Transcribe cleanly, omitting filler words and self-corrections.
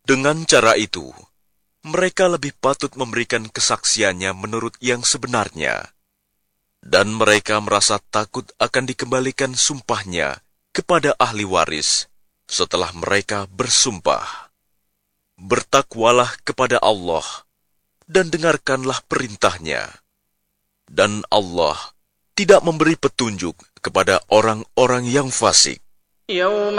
Dengan cara itu, mereka lebih patut memberikan kesaksiannya menurut yang sebenarnya. Dan mereka merasa takut akan dikembalikan sumpahnya kepada ahli waris setelah mereka bersumpah. Bertakwalah kepada Allah dan dengarkanlah perintahnya. Dan Allah tidak memberi petunjuk kepada orang-orang yang fasik. يوم